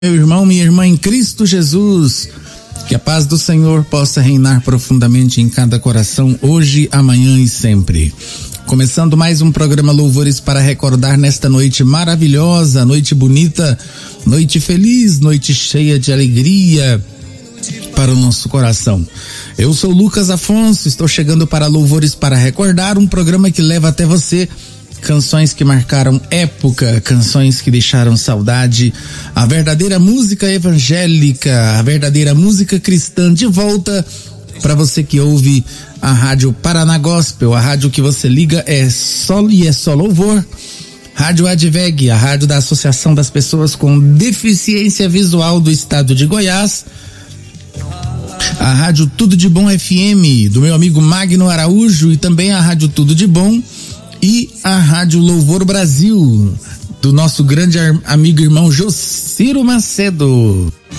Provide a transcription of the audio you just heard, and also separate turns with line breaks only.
Meu irmão, minha irmã em Cristo Jesus, que a paz do Senhor possa reinar profundamente em cada coração, hoje, amanhã e sempre. Começando mais um programa Louvores para recordar nesta noite maravilhosa, noite bonita, noite feliz, noite cheia de alegria para o nosso coração. Eu sou Lucas Afonso, estou chegando para Louvores para recordar, um programa que leva até você canções que marcaram época, canções que deixaram saudade, a verdadeira música evangélica, a verdadeira música cristã de volta para você que ouve a Rádio Paraná Gospel, a rádio que você liga é só louvor. Rádio Adveg, a rádio da Associação das Pessoas com Deficiência Visual do Estado de Goiás. A Rádio Tudo de Bom FM, do meu amigo Magno Araújo, e também a Rádio Tudo de Bom e a Rádio Louvor Brasil, do nosso grande amigo e irmão Jociro Macedo.